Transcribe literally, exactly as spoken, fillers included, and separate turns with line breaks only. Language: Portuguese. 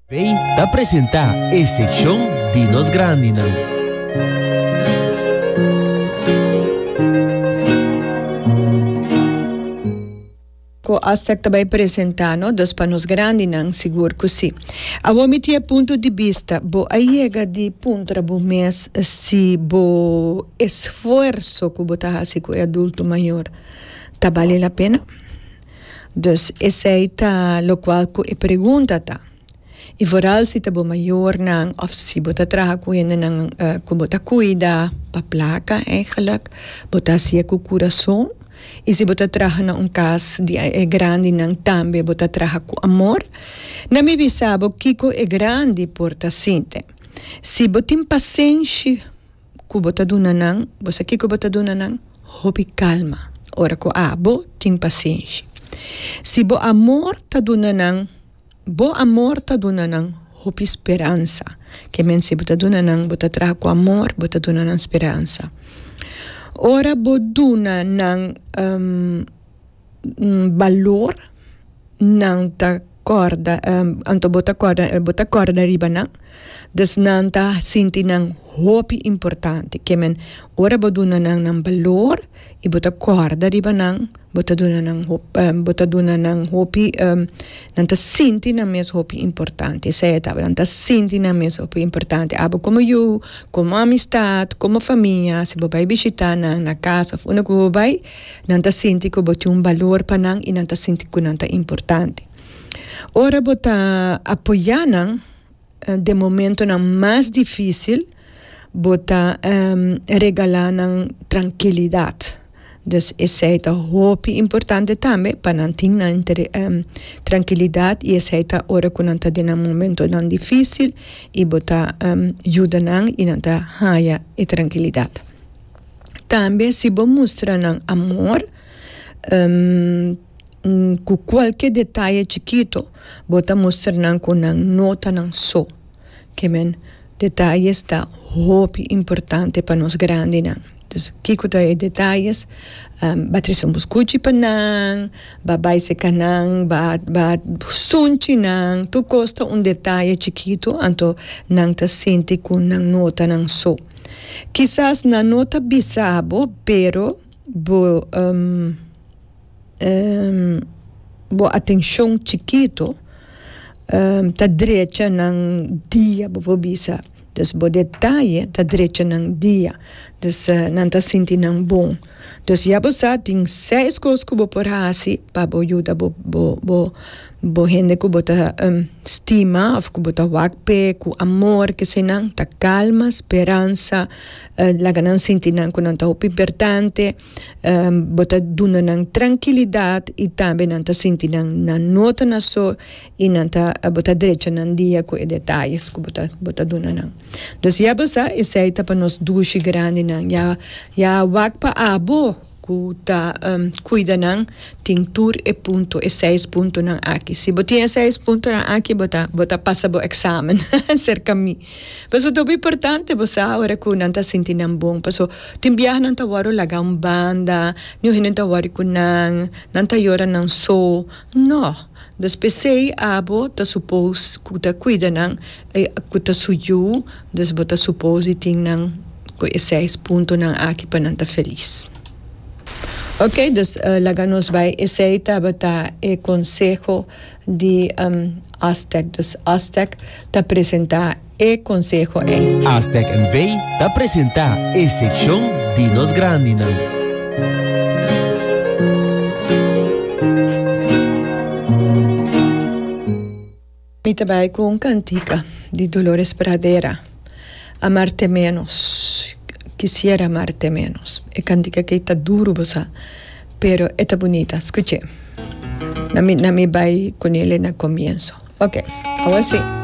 Vem te apresentar a secção Dinos Grandina.
Ko Aztec também apresentar, no, dos panos grandes, não, seguro que sim. A vou meter ponto de vista, bo a chega de ponto bo mês se bo esforço que bo tá assim com o adulto maior, tá vale a pena? Dus essa é tá lo qual ko e pergunta tá. E vooral se tá bo maior não, of se bo tá traga com ele não, uh, ko bo tá cuida, pa placa eigenlijk, bo tá assim com o coração. E se você trabalha num caso de é grande, não também você trabalha com amor, não me sabe que é grande por ta sinte. Se você tem paciência, que você dona não, você que você dona não, hopi calma. Ora que ah, você tem paciência. Se você amor ta dona não, bo amor ta dona não, hopi esperança. Que men se você dona não, você trabalha com amor, você dona não esperança. Ora boduna ng um, valor ng ta corda um, anto bota corda bota corda riba na des nan ta sinti ng hopi importante kemen ora boduna ng ng valor e bota corda riba nang bota duna ng hop um, bota duna ng hopi um, nan ta sinti ng mes hopi importante sai ta nan ta sinti ng mes hopi importante abo como eu como amistad como família se bobai visitar na na casa of una ko bobai nan ta sinti ko bota un valor pa nang e nan ta sinti ko nan ta importante ora bota apoiar nang uh, de momento nang mais difícil bota um, regalar nang tranquilidade. Dus essa é a hopi importante também para manter na um, tranquilidade e essa é a hora que não está em um momento tão difícil e botar um, ajuda não e não está haya e tranquilidade. Também se você mostra não amor um, com qualquer detalhe chiquito, bota mostrar não com não nota não só, que men detalhes está hopi importante para nós grandes não. Dus kiko tayo detalhes, um, ba tres un buscuchi pa nang, ba baise ka nang, ba, ba sunchi nang, tu costa un detalhe chiquito, anto nang ta sinti kun nang nota nang so. Quizás na nota bisabo, pero bo, um, um, bo atenção chiquito, um, ta derecha nang dia bo bo bisa. Dus bo detalhe ta derecha nang dia. Dus uh, não está sentindo bom. Dus já você tem seis coisas que você pode para ajudar bo bo bo bo gente que você um, estima ou que você wakpe com amor que se não tá calma, esperança, uh, la ganan sentindo que não tá importante, um, você duna nang tranquilidade e também não está sentindo na nota na so e não tá você direito nang dia com detalhes que você você duna nang. Dus já você aceita para nós duas grandes ya ya wakpa abo kuta um, cuida nang tintur e punto e seis punto nang aqui se botinha seis punto nang aqui bota bota passa bo examen cerca mi peso to importante você agora ku nanta sinti nang bom peso timbiah nang tawaro laga um banda nyo hinen tawari ku nang nanta yora nang so no dus pesei abo ta suppose kuta cuida nang eh, kuta suyu dus bota suppose ting nang ko e seis punto nang aqui para não estar feliz. Ok, dus uh, laganos vai aceita bata e consejo de um, Aztec. Dus Aztec te apresenta e consejo em
Aztec en vei te apresenta e secção Dinos Grandina.
Mi trabalho com cantica de Dolores Pradera. Amarte menos, quisiera amarte menos. É cantica que está duro, você, pero está bonita. Escuche, na mi, na mi vai com ele no comienzo. Ok, ahora sí.